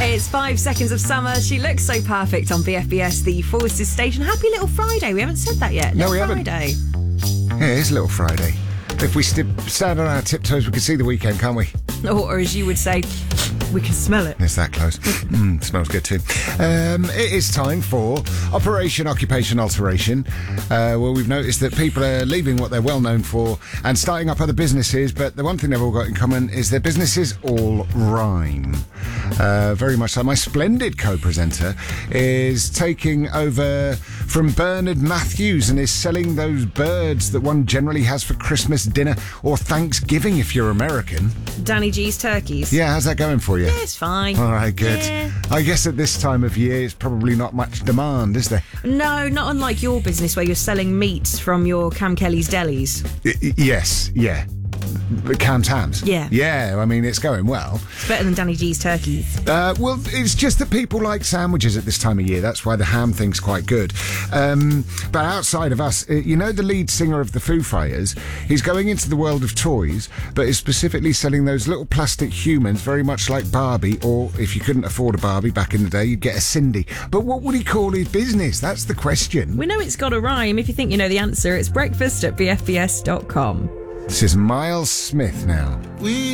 It's 5 seconds of summer. She looks so perfect on BFBS, the Forces station. Happy Little Friday. We haven't said that yet. No, we Friday. haven't. Yeah, it's Little Friday. If we stand on our tiptoes, we can see the weekend, can't we? Or as you would say, we can smell it. It's that close. Smells good too. It is time for Operation Occupation Alteration, where we've noticed that people are leaving what they're well known for and starting up other businesses, but the one thing they've all got in common is their businesses all rhyme. Very much so. My splendid co-presenter is taking over from Bernard Matthews and is selling those birds that one generally has for Christmas dinner or Thanksgiving if you're American. Danny G's turkeys. Yeah, how's that going for you? Yeah, it's fine. All right, good. Yeah. I guess at this time of year, it's probably not much demand, is there? No, not unlike your business where you're selling meats from your Cam Kelly's delis. Yes, yeah. Cam Tams. Yeah. Yeah, I mean, it's going well. It's better than Danny G's turkeys. Well, it's just that people like sandwiches at this time of year. That's why the ham thing's quite good. But outside of us, you know the lead singer of the Foo Fighters? He's going into the world of toys, but is specifically selling those little plastic humans, very much like Barbie, or if you couldn't afford a Barbie back in the day, you'd get a Cindy. But what would he call his business? That's the question. We know it's got a rhyme. If you think you know the answer, it's breakfast@bfbs.com. This is Miles Smith now.